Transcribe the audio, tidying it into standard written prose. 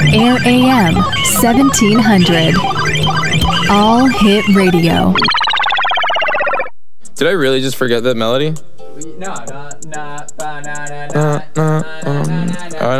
Air AM 1700. All Hit Radio. Did I really just forget that melody? No,